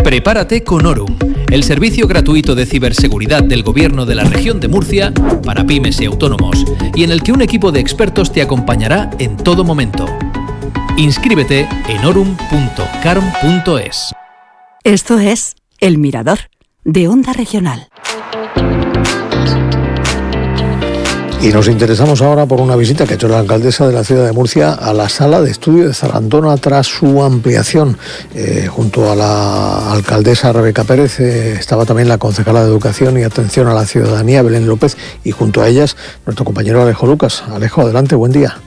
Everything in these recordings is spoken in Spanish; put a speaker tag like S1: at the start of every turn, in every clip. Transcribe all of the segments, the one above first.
S1: Prepárate con Orum, el servicio gratuito de ciberseguridad del Gobierno de la Región de Murcia para pymes y autónomos, y en el que un equipo de expertos te acompañará en todo momento. Inscríbete en orum.carm.es.
S2: Esto es El Mirador, de Onda Regional.
S3: Y nos interesamos ahora por una visita que ha hecho la alcaldesa de la ciudad de Murcia a la sala de estudio de Zarandona tras su ampliación. Junto a la alcaldesa Rebeca Pérez estaba también la concejala de Educación y Atención a la Ciudadanía, Belén López, y junto a ellas nuestro compañero Alejo Lucas. Alejo, adelante, buen día.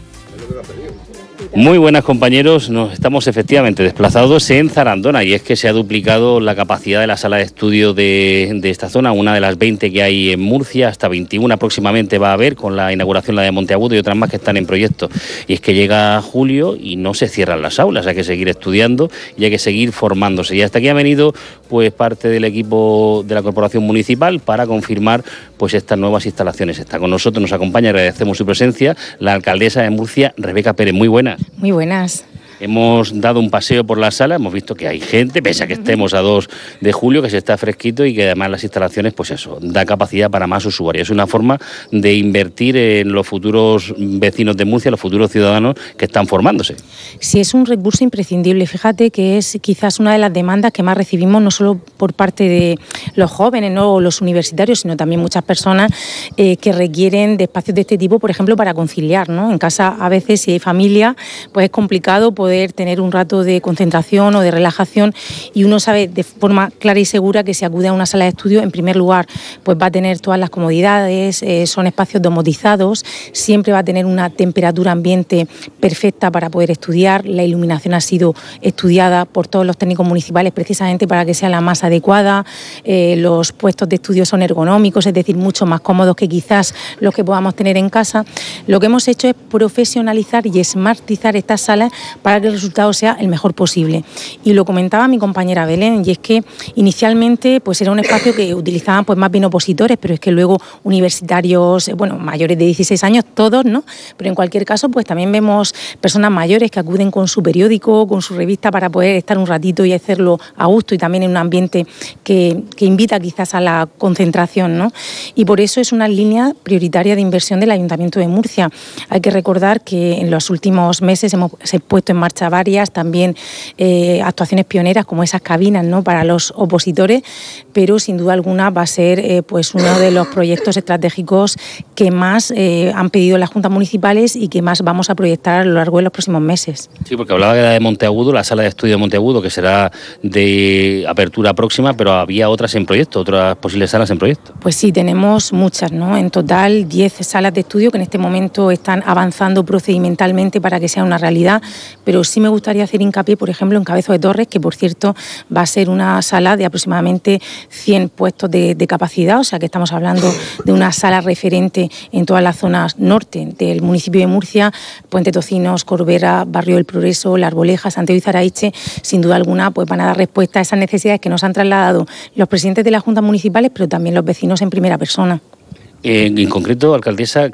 S4: Muy buenas, compañeros, nos estamos efectivamente desplazados en Zarandona y es que se ha duplicado la capacidad de la sala de estudio de esta zona, una de las 20 que hay en Murcia, hasta 21 próximamente va a haber con la inauguración la de Monteagudo y otras más que están en proyecto. Y es que llega julio y no se cierran las aulas, hay que seguir estudiando y hay que seguir formándose. Y hasta aquí ha venido pues parte del equipo de la Corporación Municipal para confirmar pues estas nuevas instalaciones. Está con nosotros, nos acompaña, agradecemos su presencia, la alcaldesa de Murcia, Rebeca Pérez. Muy buenas.
S5: Muy buenas.
S4: Hemos dado un paseo por la sala, hemos visto que hay gente, pese a que estemos a 2 de julio, que se está fresquito y que además las instalaciones, pues eso, da capacidad para más usuarios. Es una forma de invertir en los futuros vecinos de Murcia, los futuros ciudadanos que están formándose.
S5: Sí, es un recurso imprescindible. Fíjate que es quizás una de las demandas que más recibimos, no solo por parte de los jóvenes, ¿no?, o los universitarios, sino también muchas personas que requieren de espacios de este tipo, por ejemplo, para conciliar, ¿no? En casa, a veces, si hay familia, pues es complicado poder tener un rato de concentración o de relajación, y uno sabe de forma clara y segura que si acude a una sala de estudio, en primer lugar, pues va a tener todas las comodidades, son espacios domotizados, siempre va a tener una temperatura ambiente perfecta para poder estudiar, la iluminación ha sido estudiada por todos los técnicos municipales precisamente para que sea la más adecuada, los puestos de estudio son ergonómicos, es decir, mucho más cómodos que quizás los que podamos tener en casa. Lo que hemos hecho es profesionalizar y smartizar estas salas para que el resultado sea el mejor posible. Y lo comentaba mi compañera Belén, y es que inicialmente pues era un espacio que utilizaban pues más bien opositores, pero es que luego universitarios, bueno, mayores de 16 años, todos, ¿no? Pero en cualquier caso pues también vemos personas mayores que acuden con su periódico, con su revista para poder estar un ratito y hacerlo a gusto y también en un ambiente que invita quizás a la concentración, ¿no? Y por eso es una línea prioritaria de inversión del Ayuntamiento de Murcia. Hay que recordar que en los últimos meses hemos puesto en marcha varias, también actuaciones pioneras como esas cabinas, ¿no?, para los opositores, pero sin duda alguna va a ser pues uno de los proyectos estratégicos que más han pedido las juntas municipales y que más vamos a proyectar a lo largo de los próximos meses.
S4: Sí, porque hablaba de Monteagudo, la sala de estudio de Monteagudo, que será de apertura próxima, pero había otras en proyecto, otras posibles salas en proyecto.
S5: Pues sí, tenemos muchas, ¿no? En total 10 salas de estudio que en este momento están avanzando procedimentalmente para que sea una realidad, pero sí me gustaría hacer hincapié, por ejemplo, en Cabezo de Torres, que por cierto va a ser una sala de aproximadamente 100 puestos de capacidad, o sea que estamos hablando de una sala referente en todas las zonas norte del municipio de Murcia, Puente Tocinos, Corbera, Barrio del Progreso, La Arboleja, Santiago y Zaraiche. Sin duda alguna pues van a dar respuesta a esas necesidades que nos han trasladado los presidentes de las juntas municipales, pero también los vecinos en primera persona.
S4: En concreto, alcaldesa,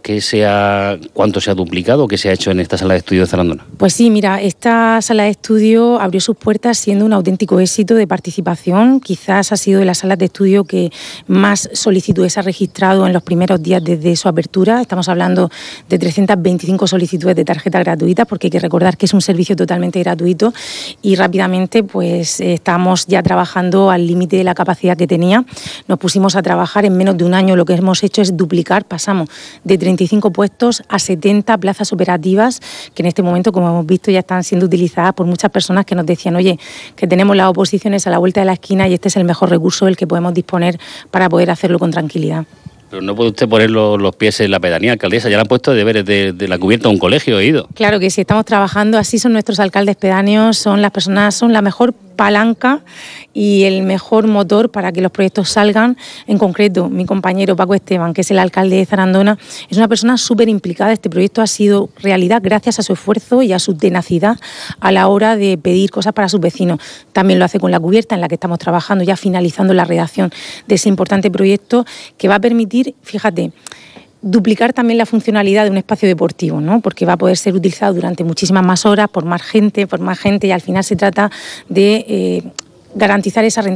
S4: ¿cuánto se ha duplicado, qué se ha hecho en esta sala de estudio de Zarandona?
S5: Pues sí, mira, esta sala de estudio abrió sus puertas siendo un auténtico éxito de participación. Quizás ha sido de las salas de estudio que más solicitudes ha registrado en los primeros días desde su apertura. Estamos hablando de 325 solicitudes de tarjeta gratuita, porque hay que recordar que es un servicio totalmente gratuito, y rápidamente pues estamos ya trabajando al límite de la capacidad que tenía. Nos pusimos a trabajar en menos de un año, lo que hemos hecho es duplicar, pasamos de 35 puestos a 70 plazas operativas que en este momento, como hemos visto, ya están siendo utilizadas por muchas personas que nos decían, oye, que tenemos las oposiciones a la vuelta de la esquina y este es el mejor recurso del que podemos disponer para poder hacerlo con tranquilidad.
S4: Pero no puede usted poner los pies en la pedanía, alcaldesa, ya le han puesto deberes de la cubierta de un colegio, he ido.
S5: Claro que sí, estamos trabajando, así son nuestros alcaldes pedáneos, son las personas, son la mejor palanca y el mejor motor para que los proyectos salgan. En concreto, mi compañero Paco Esteban, que es el alcalde de Zarandona, es una persona súper implicada. Este proyecto ha sido realidad gracias a su esfuerzo y a su tenacidad a la hora de pedir cosas para sus vecinos. También lo hace con la cubierta, en la que estamos trabajando, ya finalizando la redacción de ese importante proyecto que va a permitir, fíjate, duplicar también la funcionalidad de un espacio deportivo, ¿no? Porque va a poder ser utilizado durante muchísimas más horas, por más gente, y al final se trata de garantizar esa rentabilidad